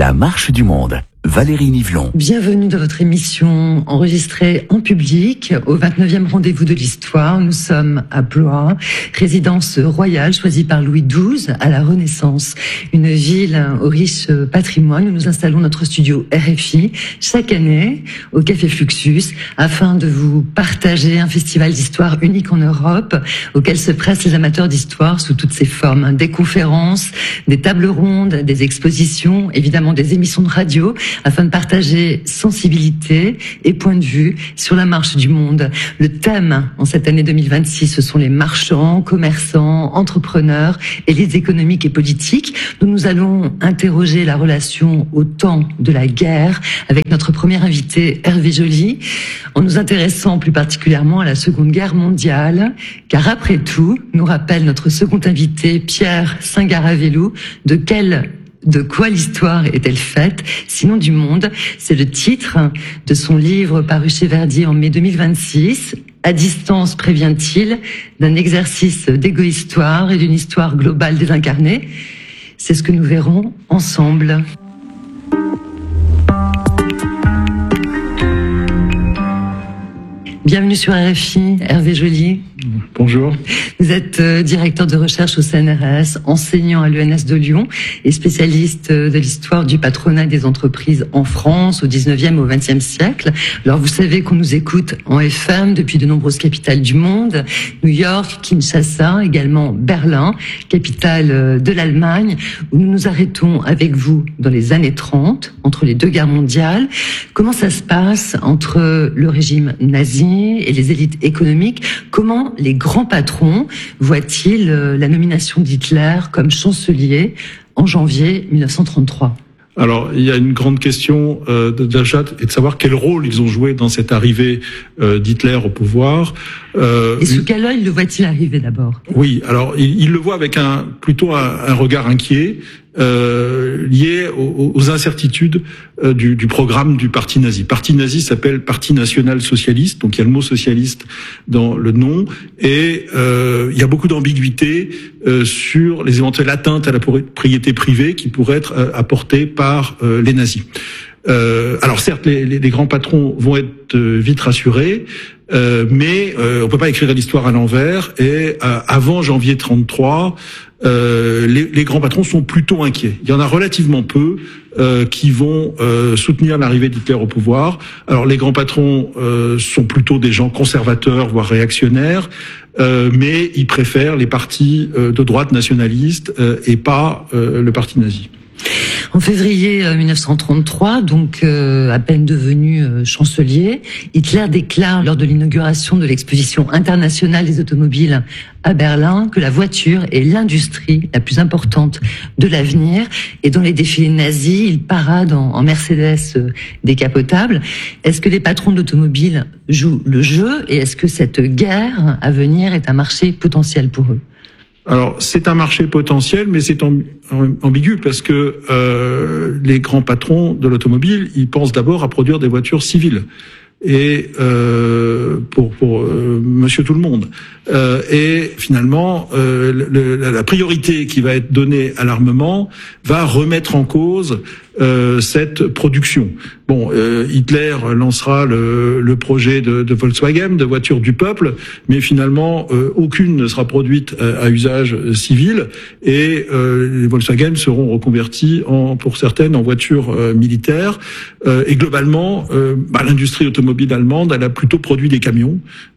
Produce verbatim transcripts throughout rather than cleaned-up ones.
La marche du monde. Valérie Nivelon. Bienvenue dans votre émission enregistrée en public au vingt-neuvième rendez-vous de l'histoire. Nous sommes à Blois, résidence royale choisie par Louis douze à la Renaissance. Une ville au riche patrimoine où nous installons notre studio R F I chaque année au Café Fluxus afin de vous partager un festival d'histoire unique en Europe auquel se pressent les amateurs d'histoire sous toutes ses formes. Des conférences, des tables rondes, des expositions, évidemment des émissions de radio afin de partager sensibilité et point de vue sur la marche du monde. Le thème en cette année deux mille vingt-six, ce sont les marchands, commerçants, entrepreneurs, élites économiques et politiques. Nous nous allons interroger la relation au temps de la guerre avec notre premier invité Hervé Joly, en nous intéressant plus particulièrement à la Seconde Guerre mondiale, car après tout, nous rappelle notre second invité Pierre Singaravello, de quel De quoi l'histoire est-elle faite, sinon du monde? C'est le titre de son livre paru chez Verdi en mai deux mille vingt-six. À distance, prévient-il, d'un exercice d'égo-histoire et d'une histoire globale désincarnée. C'est ce que nous verrons ensemble. Bienvenue sur R F I, Hervé Joly. Bonjour. Vous êtes euh, directeur de recherche au C N R S, enseignant à l'E N S de Lyon et spécialiste euh, de l'histoire du patronat des entreprises en France au dix-neuvième et au vingtième siècle. Alors vous savez qu'on nous écoute en F M depuis de nombreuses capitales du monde, New York, Kinshasa, également Berlin, capitale euh, de l'Allemagne, où nous nous arrêtons avec vous dans les années trente, entre les deux guerres mondiales. Comment ça se passe entre le régime nazi et les élites économiques? Comment les grands patrons voient-ils la nomination d'Hitler comme chancelier en janvier mille neuf cent trente-trois? Alors, il y a une grande question euh, d'achat et de savoir quel rôle ils ont joué dans cette arrivée euh, d'Hitler au pouvoir. Euh, et sous quel œil le voit-il arriver d'abord? Oui, alors il, il le voit avec un plutôt un, un regard inquiet, euh, lié aux, aux incertitudes euh, du, du programme du parti nazi. Le parti nazi s'appelle Parti national socialiste, donc il y a le mot socialiste dans le nom, et euh, il y a beaucoup d'ambiguïté euh, sur les éventuelles atteintes à la propriété privée qui pourraient être euh, apportées par euh, les nazis. Euh, alors certes, les, les, les grands patrons vont être euh, vite rassurés, euh, mais euh, on peut pas écrire l'histoire à l'envers. Et euh, avant janvier trente-trois, euh, les, les grands patrons sont plutôt inquiets. Il y en a relativement peu euh, qui vont euh, soutenir l'arrivée d'Hitler au pouvoir. Alors les grands patrons euh, sont plutôt des gens conservateurs, voire réactionnaires. Euh, mais ils préfèrent les partis euh, de droite nationalistes euh, et pas euh, le parti nazi. En février mille neuf cent trente-trois, donc euh, à peine devenu euh, chancelier, Hitler déclare lors de l'inauguration de l'exposition internationale des automobiles à Berlin que la voiture est l'industrie la plus importante de l'avenir. Et dans les défilés nazis, il parade en, en Mercedes euh, décapotable. Est-ce que les patrons d'automobiles jouent le jeu et est-ce que cette guerre à venir est un marché potentiel pour eux? Alors, c'est un marché potentiel, mais c'est ambigu parce que euh, les grands patrons de l'automobile, ils pensent d'abord à produire des voitures civiles et euh, pour pour euh, Monsieur tout le monde. Euh, et finalement, euh, le, la priorité qui va être donnée à l'armement va remettre en cause euh, cette production. Bon, euh, Hitler lancera le, le projet de, de Volkswagen, de voiture du peuple, mais finalement, euh, aucune ne sera produite à, à usage civil, et euh, les Volkswagen seront reconvertis en, pour certaines en voitures euh, militaires. Euh, et globalement, euh, bah, l'industrie automobile allemande, elle a plutôt produit des camions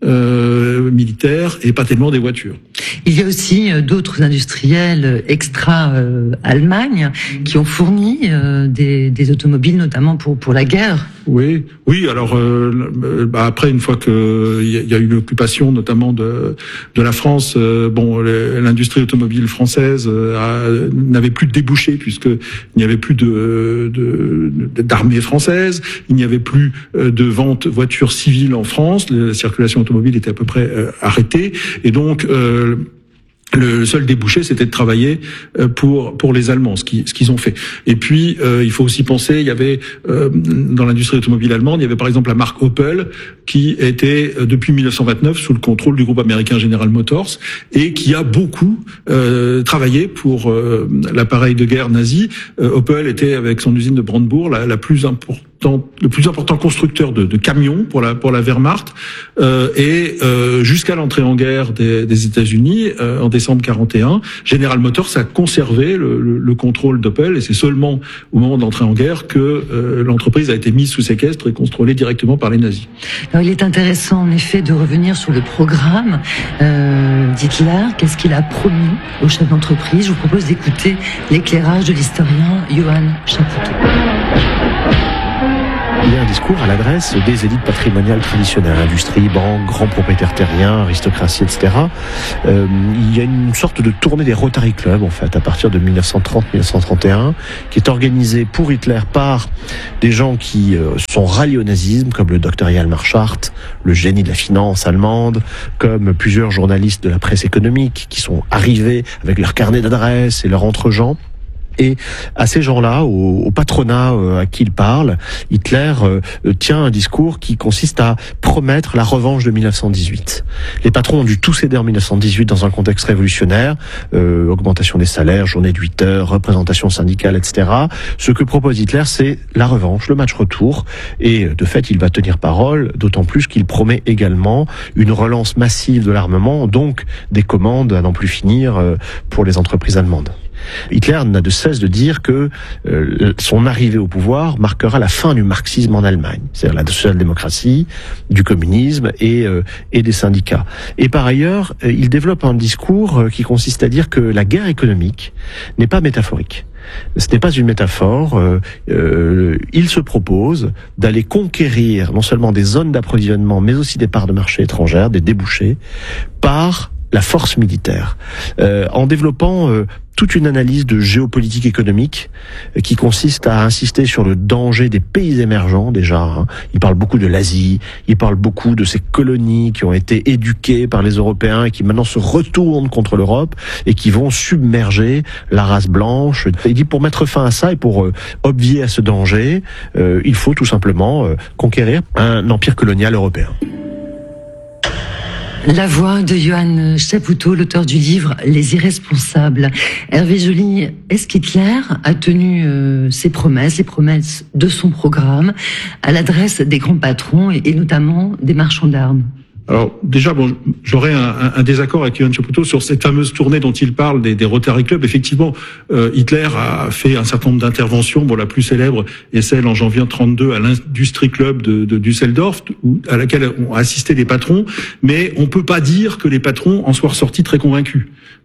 euh, militaires et pas tellement des voitures. Il y a aussi d'autres industriels extra-Allemagne euh, qui ont fourni euh, des, des automobiles, notamment pour pour la guerre. Oui, oui. Alors euh, bah après, une fois que il y, y a eu l'occupation, notamment de de la France, euh, bon, l'industrie automobile française euh, n'avait plus de débouchés puisque il n'y avait plus de de d'armée française, il n'y avait plus de vente voitures civiles en France, la circulation automobile était à peu près euh, arrêtée, et donc euh, Le seul débouché, c'était de travailler pour pour les Allemands, ce qui ce qu'ils ont fait. Et puis, euh, il faut aussi penser, il y avait euh, dans l'industrie automobile allemande, il y avait par exemple la marque Opel qui était euh, depuis mille neuf cent vingt-neuf sous le contrôle du groupe américain General Motors et qui a beaucoup euh, travaillé pour euh, l'appareil de guerre nazi. Euh, Opel était avec son usine de Brandebourg la, la plus importante. le plus important constructeur de, de camions pour la pour la Wehrmacht euh, et euh, jusqu'à l'entrée en guerre des, des États-Unis euh, en décembre quarante et un, General Motors a conservé le, le, le contrôle d'Opel et c'est seulement au moment de l'entrée en guerre que euh, l'entreprise a été mise sous séquestre et contrôlée directement par les nazis. Alors il est intéressant en effet de revenir sur le programme euh, d'Hitler. Qu'est-ce qu'il a promis aux chefs d'entreprise? Je vous propose d'écouter l'éclairage de l'historien Johann Chapoutot. Il y a un discours à l'adresse des élites patrimoniales traditionnelles, industrie, banques, grands propriétaires terriens, aristocratie, et cetera. Euh, il y a une sorte de tournée des Rotary Club, en fait, à partir de mille neuf cent trente mille neuf cent trente et un, qui est organisée pour Hitler par des gens qui euh, sont ralliés au nazisme, comme le docteur Hjalmar Schacht, le génie de la finance allemande, comme plusieurs journalistes de la presse économique qui sont arrivés avec leur carnet d'adresses et leur entre-gens. Et à ces gens-là, au, au patronat euh, à qui il parle, Hitler euh, tient un discours qui consiste à promettre la revanche de mille neuf cent dix-huit. Les patrons ont dû tout céder en mille neuf cent dix-huit dans un contexte révolutionnaire, euh, augmentation des salaires, journée de huit heures, représentation syndicale, et cetera. Ce que propose Hitler, c'est la revanche, le match retour. Et de fait, il va tenir parole, d'autant plus qu'il promet également une relance massive de l'armement, donc des commandes à n'en plus finir euh, pour les entreprises allemandes. Hitler n'a de cesse de dire que euh, son arrivée au pouvoir marquera la fin du marxisme en Allemagne, c'est-à-dire la social-démocratie, du communisme et, euh, et des syndicats. Et par ailleurs, euh, il développe un discours euh, qui consiste à dire que la guerre économique n'est pas métaphorique. Ce n'est pas une métaphore. Euh, euh, il se propose d'aller conquérir non seulement des zones d'approvisionnement, mais aussi des parts de marché étrangères, des débouchés, par la force militaire, euh, en développant euh, toute une analyse de géopolitique économique euh, qui consiste à insister sur le danger des pays émergents déjà. Hein. Il parle beaucoup de l'Asie, il parle beaucoup de ces colonies qui ont été éduquées par les Européens et qui maintenant se retournent contre l'Europe et qui vont submerger la race blanche. Il dit pour mettre fin à ça et pour euh, obvier à ce danger, euh, il faut tout simplement euh, conquérir un empire colonial européen. La voix de Johann Chapoutot, l'auteur du livre Les Irresponsables. Hervé Joly, est-ce qu'Hitler a tenu euh, ses promesses, les promesses de son programme, à l'adresse des grands patrons et, et notamment des marchands d'armes ? Alors déjà, bon, j'aurais un, un, un désaccord avec Johann Chapoutot sur cette fameuse tournée dont il parle des, des Rotary Club. Effectivement, euh, Hitler a fait un certain nombre d'interventions. Bon, la plus célèbre est celle en janvier trente-deux à l'Industrie Club de, de Düsseldorf, où, à laquelle ont assisté les patrons. Mais on peut pas dire que les patrons en soient ressortis très convaincus.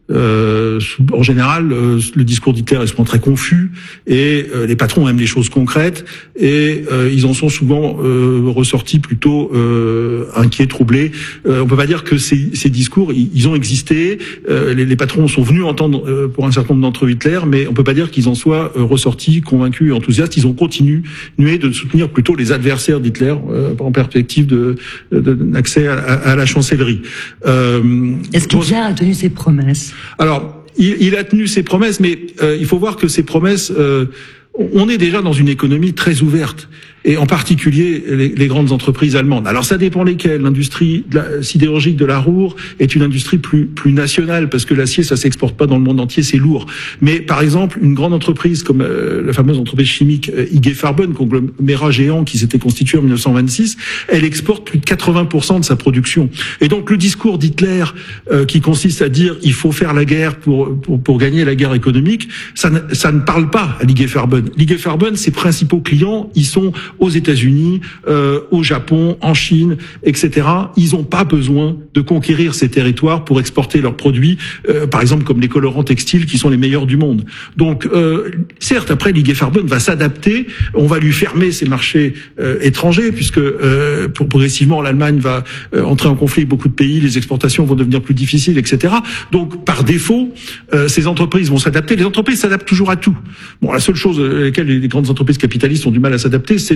Euh, en général, euh, le discours d'Hitler est souvent très confus et euh, les patrons aiment les choses concrètes et euh, ils en sont souvent euh, ressortis plutôt euh, inquiets, troublés. Euh, on peut pas dire que ces, ces discours, ils, ils ont existé. Euh, les, les patrons sont venus entendre euh, pour un certain nombre d'entre eux Hitler, mais on peut pas dire qu'ils en soient euh, ressortis convaincus et enthousiastes. Ils ont continué de soutenir plutôt les adversaires d'Hitler euh, en perspective de, de, d'accès à, à la chancellerie. Euh, Est-ce qu'Hitler a tenu ses promesses ? Alors, il, il a tenu ses promesses, mais euh, il faut voir que ces promesses, euh, on est déjà dans une économie très ouverte, et en particulier les, les grandes entreprises allemandes. Alors ça dépend lesquelles. L'industrie de la, sidérurgique de la Ruhr est une industrie plus plus nationale, parce que l'acier, ça s'exporte pas dans le monde entier, c'est lourd. Mais par exemple, une grande entreprise comme euh, la fameuse entreprise chimique euh, I G Farben, conglomérat géant qui s'était constitué en mille neuf cent vingt-six, elle exporte plus de quatre-vingts pour cent de sa production. Et donc le discours d'Hitler, euh, qui consiste à dire il faut faire la guerre pour pour, pour gagner la guerre économique, ça ne, ça ne parle pas à l'I G Farben. L'I G Farben, ses principaux clients, ils sont aux États-Unis, euh, au Japon, en Chine, et cetera. Ils n'ont pas besoin de conquérir ces territoires pour exporter leurs produits, euh, par exemple comme les colorants textiles qui sont les meilleurs du monde. Donc, euh, certes, après, l'I G Farben va s'adapter, on va lui fermer ses marchés euh, étrangers, puisque euh, pour, progressivement, l'Allemagne va euh, entrer en conflit avec beaucoup de pays, les exportations vont devenir plus difficiles, et cetera. Donc, par défaut, euh, ces entreprises vont s'adapter. Les entreprises s'adaptent toujours à tout. Bon, la seule chose à laquelle les grandes entreprises capitalistes ont du mal à s'adapter, c'est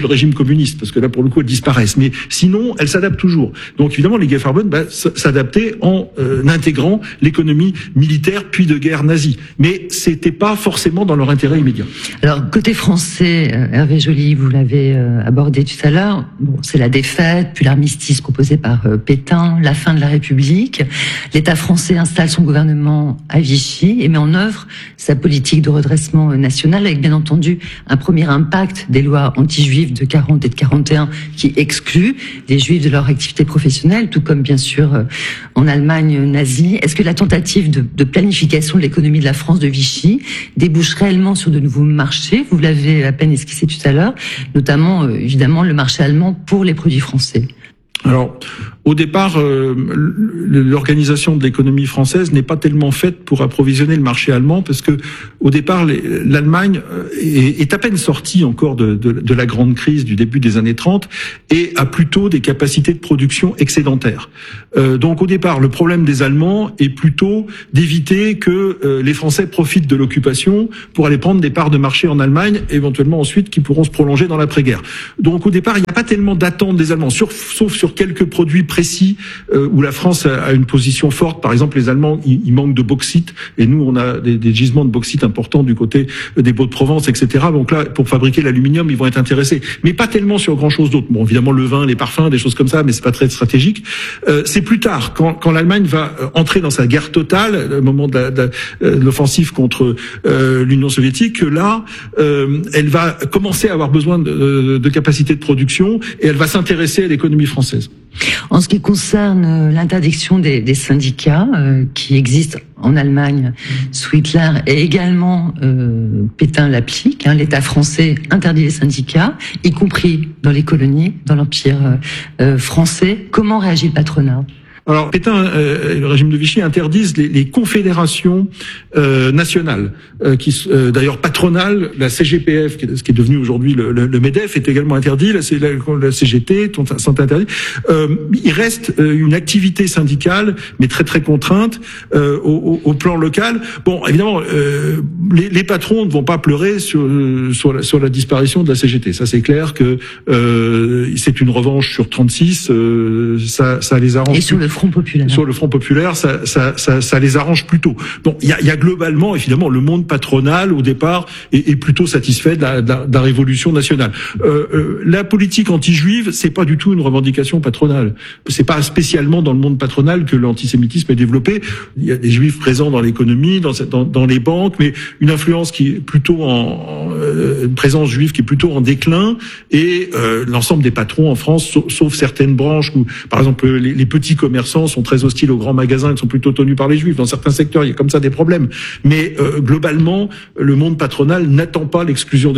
le régime communiste, parce que là, pour le coup, elles disparaissent. Mais sinon, elles s'adaptent toujours. Donc, évidemment, les Gay-Farben bah, s'adaptaient en euh, intégrant l'économie militaire puis de guerre nazie. Mais c'était pas forcément dans leur intérêt immédiat. Alors, côté français, euh, Hervé Joly, vous l'avez euh, abordé tout à l'heure, bon, c'est la défaite, puis l'armistice proposé par euh, Pétain, la fin de la République. L'État français installe son gouvernement à Vichy et met en œuvre sa politique de redressement euh, national, avec bien entendu un premier impact des lois anti-juives de quarante et de quarante et un qui excluent les juifs de leur activité professionnelle, tout comme bien sûr euh, en Allemagne nazie. Est-ce que la tentative de, de planification de l'économie de la France de Vichy débouche réellement sur de nouveaux marchés? Vous l'avez à peine esquissé tout à l'heure, notamment euh, évidemment le marché allemand pour les produits français. Alors, au départ, euh, l'organisation de l'économie française n'est pas tellement faite pour approvisionner le marché allemand, parce que au départ, l'Allemagne est, est à peine sortie encore de, de, de la grande crise du début des années trente et a plutôt des capacités de production excédentaires. Euh, donc, au départ, le problème des Allemands est plutôt d'éviter que euh, les Français profitent de l'occupation pour aller prendre des parts de marché en Allemagne, éventuellement ensuite qui pourront se prolonger dans l'après-guerre. Donc, au départ, il n'y a pas tellement d'attente des Allemands, sur, sauf sur quelques produits précis euh, où la France a une position forte. Par exemple, les Allemands, ils, ils manquent de bauxite, et nous, on a des, des gisements de bauxite importants du côté des Baux-de-Provence, et cetera. Donc là, pour fabriquer l'aluminium, ils vont être intéressés, mais pas tellement sur grand-chose d'autre. Bon, évidemment, le vin, les parfums, des choses comme ça, mais c'est pas très stratégique. Euh, c'est plus tard, quand, quand l'Allemagne va entrer dans sa guerre totale, au moment de, la, de, de l'offensive contre euh, l'Union soviétique, que là, euh, elle va commencer à avoir besoin de, de capacités de production, et elle va s'intéresser à l'économie française. En ce qui concerne l'interdiction des, des syndicats euh, qui existent en Allemagne sous Hitler, et également euh, Pétain l'applique, hein, l'État français interdit les syndicats, y compris dans les colonies, dans l'Empire euh, français. Comment réagit le patronat ? Alors, Pétain euh, et le régime de Vichy interdisent les, les confédérations euh, nationales, euh, qui euh, d'ailleurs patronales. La C G P F, qui est, ce qui est devenu aujourd'hui le, le, le MEDEF, est également interdit. La, la, la C G T sont interdits. Euh, il reste euh, une activité syndicale, mais très très contrainte euh, au, au plan local. Bon, évidemment, euh, les, les patrons ne vont pas pleurer sur, sur, la, sur la disparition de la C G T. Ça, c'est clair que euh, c'est une revanche sur trente-six. Euh, ça, ça les arrange. Et sur le Front populaire. Sur le Front populaire, ça, ça, ça, ça les arrange plutôt. Bon, il y a, y a globalement, évidemment, le monde patronal au départ est, est plutôt satisfait de la, de la, de la révolution nationale. Euh, euh, la politique anti-juive, c'est pas du tout une revendication patronale. C'est pas spécialement dans le monde patronal que l'antisémitisme est développé. Il y a des juifs présents dans l'économie, dans, dans, dans les banques, mais une influence qui est plutôt en, en euh, une présence juive qui est plutôt en déclin, et euh, l'ensemble des patrons en France, sauf, sauf certaines branches où, par exemple, les, les petits commerçants sont très hostiles aux grands magasins qui sont plutôt tenus par les juifs. Dans certains secteurs, il y a comme ça des problèmes. Mais euh, globalement, le monde patronal n'attend pas l'exclusion des